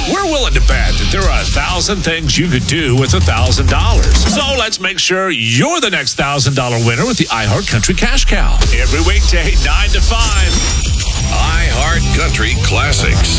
We're willing to bet that there are 1,000 things you could do with $1,000. So let's make sure you're the next $1,000 winner with the iHeart Country Cash Cow. Every weekday, 9 to 5. iHeart Country Classics.